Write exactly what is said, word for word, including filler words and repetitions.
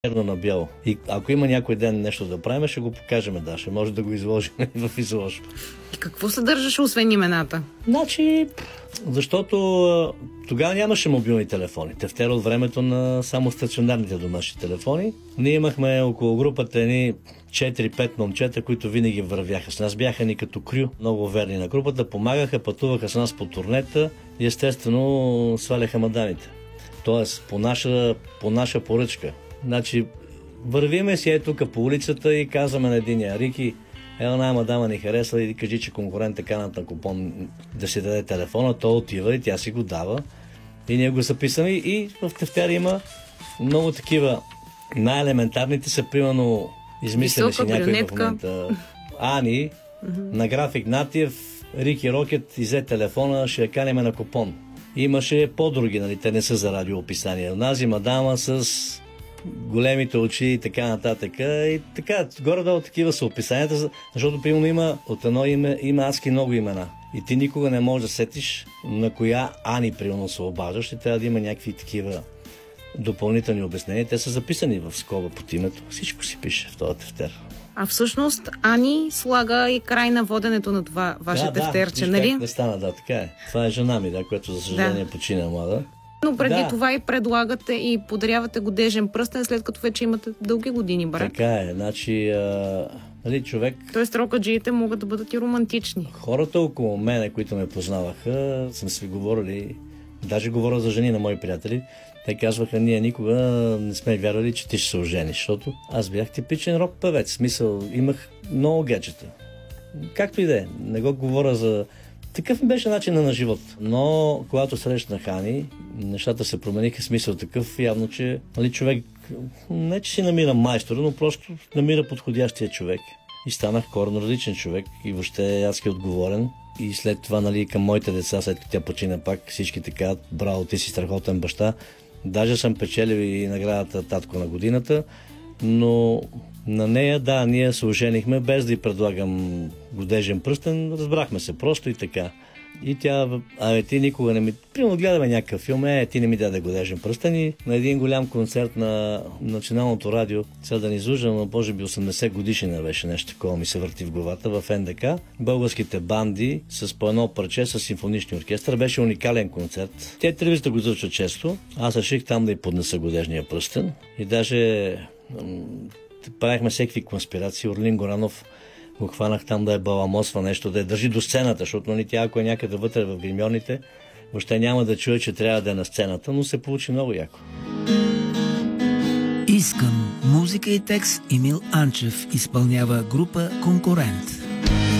черно на бяло. И ако има някой ден нещо да правим, ще го покажем, да, ще може да го изложим в изложба. И какво съдържаше освен имената? Значи, защото тогава нямаше мобилни телефони. Тефтера от времето на само стационарните домашни телефони. Ние имахме около групата едни четири-пет момчета, които винаги вървяха с нас. Бяха ни като крю, много верни на групата, помагаха, пътуваха с нас по турнета и естествено сваляха мадамите. Тоест, по наша, по наша поръчка. Значи, вървиме си е тук по улицата и казваме на единия: Рики, ела най мадама ни харесва и кажи, че конкурент е канат на купон да си даде телефона. Той отива и тя си го дава. И ние го записаме и в тефтера има много такива. Най-елементарните са, примерно, измисляме си някой в момента. Ани, на граф Игнатиев, Рики Рокет изе телефона, ще я канеме на купон. Имаше по-други, нали, те не са за радиоописания. Онази мадама с големите очи и така нататък. И така, горе-долу такива са описанията, защото примерно има от едно име, има адски много имена. И ти никога не можеш да сетиш на коя Ани примерно се обаждаш, ще трябва да има някакви такива допълнителни обяснения. Те са записани в скоба под името. Всичко си пише в този тефтер. А всъщност Ани слага и край на воденето на това ваше да, тефтерче, да, нали? Да, не стана, да, така е. Това е жена ми, да, която за съжаление да. почина млада. Но преди да. това и предлагате и подарявате годежен пръстен, след като вече имате дълги години брак. Така е, значи, а, нали, човек... Тоест рокаджиите могат да бъдат и романтични. Хората около мене, които ме познаваха, съм си говорили, даже говоря за жени на мои приятели, те казваха: ние никога не сме вярвали, че ти ще се ожениш, защото аз бях типичен рок певец. В смисъл, имах много гаджета. Както и да е, не го говоря за... Такъв беше начин на живот. Но когато срещнах Ани, нещата се промениха, смисъл такъв, явно, че, нали, човек не че си намира майстора, но просто намира подходящия човек. И станах коренно различен човек и въобще аз ки отговорен. И след това, нали, към моите деца, след като тя почина пак, всички така: браво, ти си страхотен баща. Даже съм печелил и наградата татко на годината, но на нея, да, ние се оженихме без да й предлагам годежен пръстен, разбрахме се просто и така. И тя: абе, ти никога не ми... Примерно гледаме някакъв филм, е, ти не ми даде годежен пръстен, и на един голям концерт на Националното радио, сега да ни излъжам, но може би осемдесет годишнина беше, нещо такова ми се върти в главата, в Ен Де Ка. Българските банди с по едно парче с симфонични оркестър. Беше уникален концерт. Те телевизията го излъчва често. Аз реших там да й поднеса годежния пръстен. И даже правихме всеки конспирации. Орлин Горанов го хванах там да е баламосва нещо, да я държи до сцената, защото, нали, тя, ако е някъде вътре в гримьорните, въобще няма да чуе, че трябва да е на сцената, но се получи много яко. Искам. Музика и текст Емил Анчев изпълнява група Конкурент.